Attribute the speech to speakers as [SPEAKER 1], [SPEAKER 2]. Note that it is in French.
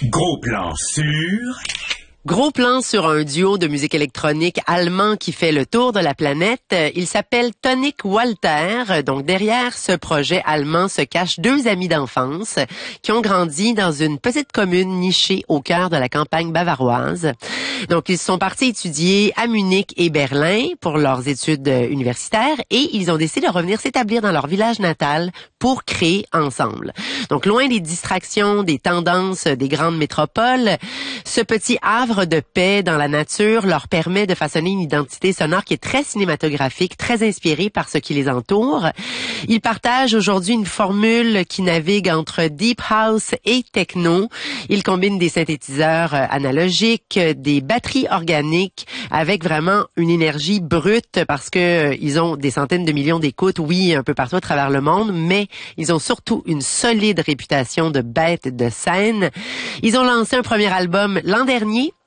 [SPEAKER 1] Gros plan sur...
[SPEAKER 2] Gros plan sur un duo de musique électronique allemand qui fait le tour de la planète. Il s'appelle Tonic Walter. Donc, derrière ce projet allemand se cachent deux amis d'enfance qui ont grandi dans une petite commune nichée au cœur de la campagne bavaroise. Donc, ils sont partis étudier à Munich et Berlin pour leurs études universitaires et ils ont décidé de revenir s'établir dans leur village natal pour créer ensemble. Donc, loin des distractions, des tendances des grandes métropoles, ce petit havre de paix dans la nature leur permet de façonner une identité sonore qui est très cinématographique, très inspirée par ce qui les entoure. Ils partagent aujourd'hui une formule qui navigue entre deep house et techno. Ils combinent des synthétiseurs analogiques, des batteries organiques avec vraiment une énergie brute parce que ils ont des centaines de millions d'écoutes, oui, un peu partout à travers le monde, mais ils ont surtout une solide réputation de bêtes de scène. Ils ont lancé un premier album l'an dernier